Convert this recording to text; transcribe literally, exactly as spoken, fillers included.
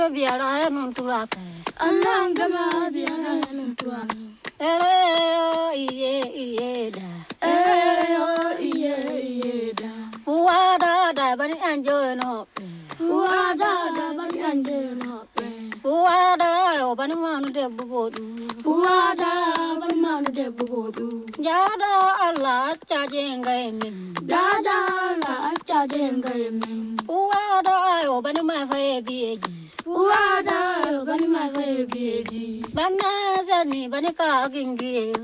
Biara non turaka. Anangama biara non turaka. Ere iye iye da. Ere iye iye da. Uwada da bani anjo no. Uwada da bani anjo no. Uwada yo bani manu de bubodu. Uwada bani manu de bubodu. Jada Allah chajenga emin. Jada Allah chajenga emin. Uwada yo bani ma faye bieji. Uwada yo bani ma faye bieji. Bana zani bani ka gingi.